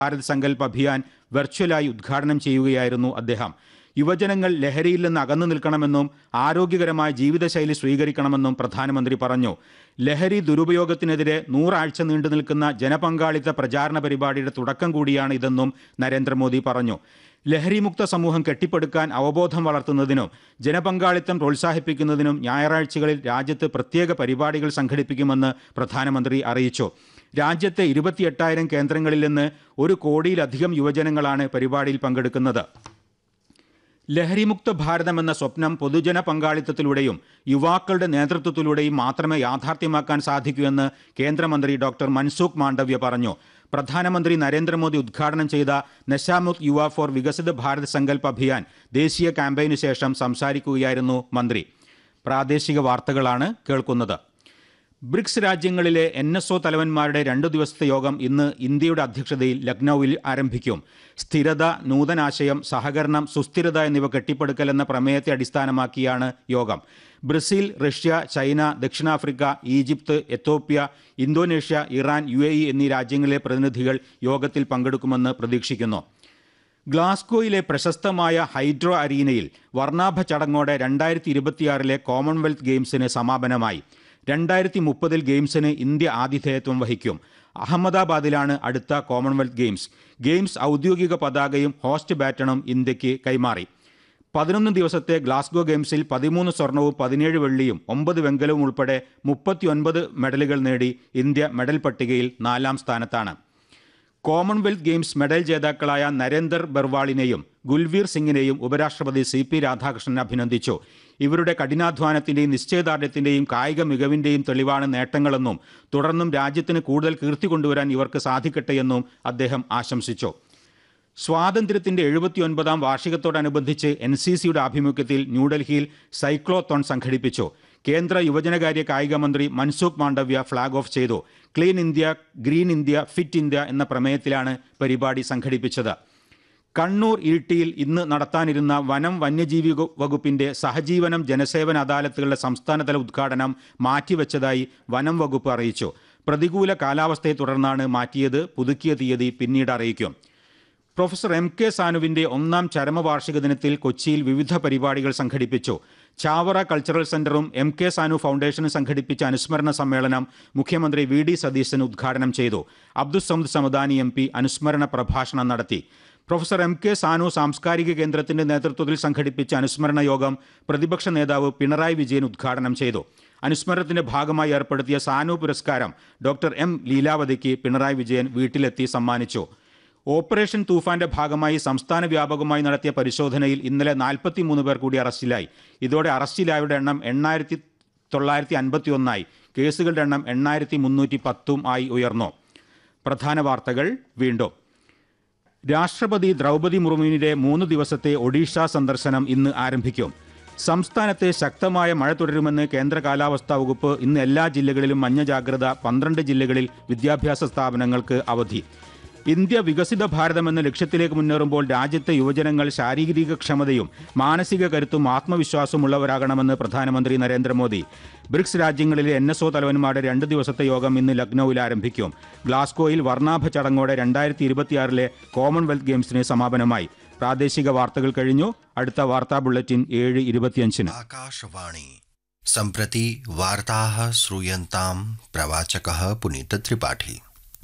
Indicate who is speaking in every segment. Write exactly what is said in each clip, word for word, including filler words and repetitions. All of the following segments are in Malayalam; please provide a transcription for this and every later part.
Speaker 1: ഭാരത് സങ്കല്പ് അഭിയാൻ വെർച്വലായി ഉദ്ഘാടനം ചെയ്യുകയായിരുന്നു അദ്ദേഹം. യുവജനങ്ങൾ ലഹരിയിൽ നിന്ന് അകന്നു നിൽക്കണമെന്നും ആരോഗ്യകരമായ ജീവിതശൈലി സ്വീകരിക്കണമെന്നും പ്രധാനമന്ത്രി പറഞ്ഞു. ലഹരി ദുരുപയോഗത്തിനെതിരെ നൂറാഴ്ച നീണ്ടു നിൽക്കുന്ന ജനപങ്കാളിത്ത പ്രചാരണ പരിപാടിയുടെ തുടക്കം കൂടിയാണ് ഇതെന്നും നരേന്ദ്രമോദി പറഞ്ഞു. ലഹരിമുക്ത സമൂഹം കെട്ടിപ്പടുക്കാൻ അവബോധം വളർത്തുന്നതിനും ജനപങ്കാളിത്തം പ്രോത്സാഹിപ്പിക്കുന്നതിനും ഞായറാഴ്ചകളിൽ രാജ്യത്ത് പ്രത്യേക പരിപാടികൾ സംഘടിപ്പിക്കുമെന്ന് പ്രധാനമന്ത്രി അറിയിച്ചു. രാജ്യത്തെ ഇരുപത്തിയെട്ടായിരം കേന്ദ്രങ്ങളിൽ നിന്ന് ഒരു കോടിയിലധികം യുവജനങ്ങളാണ് പരിപാടിയിൽ പങ്കെടുക്കുന്നത്. ലഹരിമുക്ത ഭാരതം എന്ന സ്വപ്നം പൊതുജന പങ്കാളിത്തത്തിലൂടെയും യുവാക്കളുടെ നേതൃത്വത്തിലൂടെയും മാത്രമേ യാഥാർത്ഥ്യമാക്കാൻ സാധിക്കൂ എന്ന് കേന്ദ്രമന്ത്രി ഡോക്ടർ മൻസുഖ് മാണ്ഡവ്യ പറഞ്ഞു. പ്രധാനമന്ത്രി നരേന്ദ്രമോദി ഉദ്ഘാടനം ചെയ്ത നശാമുക്ത് യുവ ഫോർ വികസിത് ഭാരത് സങ്കല്പ് അഭിയാൻ ദേശീയ ക്യാമ്പയിനു ശേഷം സംസാരിക്കുകയായിരുന്നു മന്ത്രി. പ്രാദേശിക വാർത്തകളാണ് കേൾക്കുന്നത്. ബ്രിക്സ് രാജ്യങ്ങളിലെ എൻ എസ് ഒ തലവന്മാരുടെ രണ്ടു ദിവസത്തെ യോഗം ഇന്ന് ഇന്ത്യയുടെ അധ്യക്ഷതയിൽ ലക്നൌവിൽ ആരംഭിക്കും. സ്ഥിരത, നൂതനാശയം, സഹകരണം, സുസ്ഥിരത എന്നിവ കെട്ടിപ്പടുക്കൽ എന്ന പ്രമേയത്തെ അടിസ്ഥാനമാക്കിയാണ് യോഗം. ബ്രസീൽ, റഷ്യ, ചൈന, ദക്ഷിണാഫ്രിക്ക, Egypt, Ethiopia, Indonesia, Iran, U A E എന്നീ രാജ്യങ്ങളിലെ പ്രതിനിധികൾ യോഗത്തിൽ പങ്കെടുക്കുമെന്ന് പ്രതീക്ഷിക്കുന്നു. ഗ്ലാസ്ഗോയിലെ പ്രശസ്തമായ ഹൈഡ്രോ അരീനയിൽ വർണ്ണാഭ ചടങ്ങോടെ രണ്ടായിരത്തി ഇരുപത്തിയാറിലെ കോമൺവെൽത്ത് ഗെയിംസിന് സമാപനമായി. രണ്ടായിരത്തി മുപ്പതിൽ ഗെയിംസിന് ഇന്ത്യ ആതിഥേയത്വം വഹിക്കും. അഹമ്മദാബാദിലാണ് അടുത്ത കോമൺവെൽത്ത് ഗെയിംസ്. ഗെയിംസ് ഔദ്യോഗിക പതാകയും ഹോസ്റ്റ് ബാറ്റണും ഇന്ത്യക്ക് കൈമാറി. പതിനൊന്ന് ദിവസത്തെ ഗ്ലാസ്ഗോ ഗെയിംസിൽ പതിമൂന്ന് സ്വർണവും പതിനേഴ് വെള്ളിയും ഒമ്പത് വെങ്കലവും ഉൾപ്പെടെ മുപ്പത്തിയൊൻപത് മെഡലുകൾ നേടി ഇന്ത്യ മെഡൽ പട്ടികയിൽ നാലാം സ്ഥാനത്താണ്. കോമൺവെൽത്ത് ഗെയിംസ് മെഡൽ ജേതാക്കളായ നരേന്ദർ ബർവാളിനെയും ഗുൽവീർ സിംഗിനെയും ഉപരാഷ്ട്രപതി സി പി രാധാകൃഷ്ണൻ അഭിനന്ദിച്ചു. ഇവരുടെ കഠിനാധ്വാനത്തിന്റെയും നിശ്ചയദാർഢ്യത്തിന്റെയും കായിക മികവിന്റെയും തെളിവാണ് നേട്ടങ്ങളെന്നും തുടർന്നും രാജ്യത്തിന് കൂടുതൽ കീർത്തി കൊണ്ടുവരാൻ ഇവർക്ക് സാധിക്കട്ടെയെന്നും അദ്ദേഹം ആശംസിച്ചു. സ്വാതന്ത്ര്യത്തിന്റെ എഴുപത്തിയൊൻപതാം വാർഷികത്തോടനുബന്ധിച്ച് എൻ സി സിയുടെ ആഭിമുഖ്യത്തിൽ ന്യൂഡൽഹിയിൽ സൈക്ലോത്തോൺ സംഘടിപ്പിച്ചു. കേന്ദ്ര യുവജനകാര്യ കായിക മന്ത്രി മൻസുഖ് മാണ്ഡവ്യ ഫ്ളാഗ് ഓഫ് ചെയ്തു. Clean India, green India, fit India എന്ന പ്രമേയത്തിലാണ് പരിപാടി സംഘടിപ്പിച്ചത്. കണ്ണൂർ ഇരിട്ടിയിൽ ഇന്ന് നടത്താനിരുന്ന വനം വന്യജീവി വകുപ്പിന്റെ സഹജീവനം ജനസേവന അദാലത്തുകളുടെ സംസ്ഥാനതല ഉദ്ഘാടനം മാറ്റിവെച്ചതായി വനം വകുപ്പ് അറിയിച്ചു. പ്രതികൂല കാലാവസ്ഥയെ തുടർന്നാണ് മാറ്റിയത്. പുതുക്കിയ തീയതി പിന്നീട് അറിയിക്കും. പ്രൊഫസർ എം കെ സാനുവിന്റെ ഒന്നാം ചരമവാർഷിക ദിനത്തിൽ കൊച്ചിയിൽ വിവിധ പരിപാടികൾ സംഘടിപ്പിച്ചു. ചാവറ കൾച്ചറൽ സെന്ററും എം കെ സാനു ഫൗണ്ടേഷനും സംഘടിപ്പിച്ച അനുസ്മരണ സമ്മേളനം മുഖ്യമന്ത്രി വി ഡി സതീശൻ ഉദ്ഘാടനം ചെയ്തു. അബ്ദുസ്സമദ് സമദാനി എം പി അനുസ്മരണ പ്രഭാഷണം നടത്തി. പ്രൊഫസർ എം കെ സാനു സാംസ്കാരിക കേന്ദ്രത്തിന്റെ നേതൃത്വത്തിൽ സംഘടിപ്പിച്ച അനുസ്മരണ യോഗം പ്രതിപക്ഷ നേതാവ് പിണറായി വിജയൻ ഉദ്ഘാടനം ചെയ്തു. അനുസ്മരണത്തിന്റെ ഭാഗമായി ഏർപ്പെടുത്തിയ സാനു പുരസ്കാരം ഡോക്ടർ എം ലീലാവതിക്ക് പിണറായി വിജയൻ വീട്ടിലെത്തി സമ്മാനിച്ചു. ഓപ്പറേഷൻ തൂഫാന്റെ ഭാഗമായി സംസ്ഥാന വ്യാപകമായി നടത്തിയ പരിശോധനയിൽ ഇന്നലെ നാൽപ്പത്തിമൂന്ന് പേർ കൂടി അറസ്റ്റിലായി. ഇതോടെ അറസ്റ്റിലായവരുടെ എണ്ണം എണ്ണായിരത്തി തൊള്ളായിരത്തി അൻപത്തി ഒന്നായി. കേസുകളുടെ എണ്ണം എണ്ണായിരത്തി മുന്നൂറ്റി പത്തും ആയി ഉയർന്നു. പ്രധാന വാർത്തകൾ വീണ്ടും. രാഷ്ട്രപതി ദ്രൗപദി മുർമുവിന്റെ മൂന്ന് ദിവസത്തെ ഒഡീഷ സന്ദർശനം ഇന്ന് ആരംഭിക്കും. സംസ്ഥാനത്ത് ശക്തമായ മഴ തുടരുമെന്ന് കേന്ദ്ര കാലാവസ്ഥാ വകുപ്പ്. ഇന്ന് എല്ലാ ജില്ലകളിലും മഞ്ഞ ജാഗ്രത. പന്ത്രണ്ട് ജില്ലകളിൽ വിദ്യാഭ്യാസ സ്ഥാപനങ്ങൾക്ക് അവധി. ഇന്ത്യ വികസിത ഭാരതം എന്ന ലക്ഷ്യത്തിലേക്ക് മുന്നേറുമ്പോൾ രാജ്യത്തെ യുവജനങ്ങൾ ശാരീരിക ക്ഷമതയും മാനസിക കരുത്തും ആത്മവിശ്വാസവും ഉള്ളവരാകണമെന്ന് പ്രധാനമന്ത്രി നരേന്ദ്രമോദി. ബ്രിക്സ് രാജ്യങ്ങളിലെ എൻ എസ് ഒ തലവന്മാരുടെ രണ്ട് ദിവസത്തെ യോഗം ഇന്ന് ലക്നൌവിൽ ആരംഭിക്കും. ഗ്ലാസ്ഗോയിൽ വർണ്ണാഭ ചടങ്ങോടെ രണ്ടായിരത്തി ഇരുപത്തിയാറിലെ കോമൺവെൽത്ത് ഗെയിംസിന് സമാപനമായി. പ്രാദേശിക വാർത്തകൾ കഴിഞ്ഞു. അടുത്ത വാർത്താ ബുള്ളറ്റിൻ ഏഴ് ഇരുപത്തിയഞ്ചിന്.
Speaker 2: ആകാശവാണി सम्प्रति वार्ताः श्रूयन्तां प्रवाचकः पुनीत त्रिपाठी।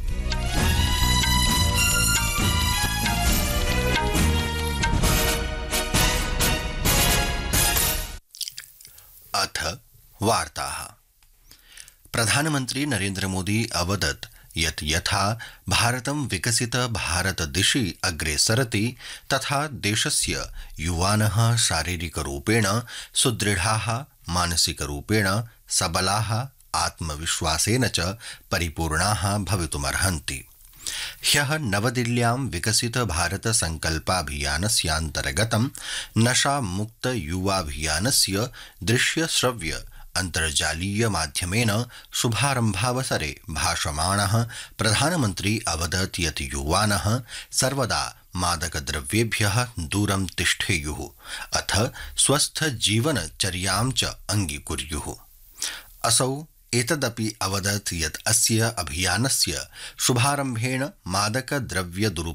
Speaker 2: अथ वार्ताः। प्रधानमन्त्री नरेन्द्र मोदी अवदत् यत् यथा भारतं विकसित भारत दिशि अग्रे सरति तथा देशस्य युवानः शारीरिकरूपेण सुदृढाः, मानसिकरूपेण सबलाः, आत्मविश्वासेन च परिपूर्णाः भवितुमर्हन्ति। ह्यः नवदिल्ल्यां विकसित भारत संकल्पाभियानस्यान्तर्गतं नशा मुक्त युवाभियानस्य दृश्य श्रव्य अन्तर्जालीय माध्यमेन शुभारम्भावसरे भाषमाणः प्रधानमन्त्री अवदत् यत् युवानः सर्वदा मादकद्रव्येभ्यः दूरं तिष्ठेयुः अथ स्वस्थ जीवनचर्यां च अङ्गीकुर्युः। असौ एतदपि अवदत् यत् अस्य अभियानस्य शुभारम्भेण मादक द्रव्य